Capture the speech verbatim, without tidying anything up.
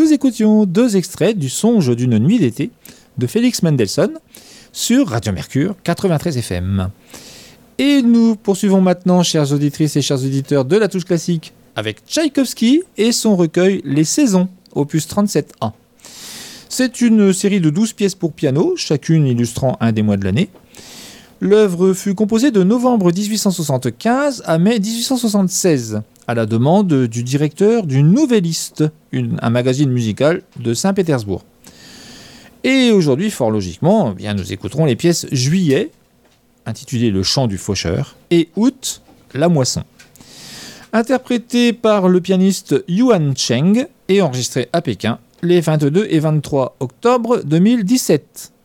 nous écoutions deux extraits du Songe d'une nuit d'été de Félix Mendelssohn sur Radio Mercure quatre-vingt-treize F M. Et nous poursuivons maintenant, chères auditrices et chers auditeurs de la touche classique, avec Tchaïkovski et son recueil Les Saisons, opus trente-sept A. C'est une série de douze pièces pour piano, chacune illustrant un des mois de l'année. L'œuvre fut composée de novembre dix-huit cent soixante-quinze à mai dix-huit cent soixante-seize, à la demande du directeur du Nouvelliste, une, un magazine musical de Saint-Pétersbourg. Et aujourd'hui, fort logiquement, eh bien, nous écouterons les pièces Juillet, intitulées Le chant du faucheur, et Août, La moisson. Interprété par le pianiste Yuan Cheng et enregistré à Pékin les vingt-deux et vingt-trois octobre deux mille dix-sept.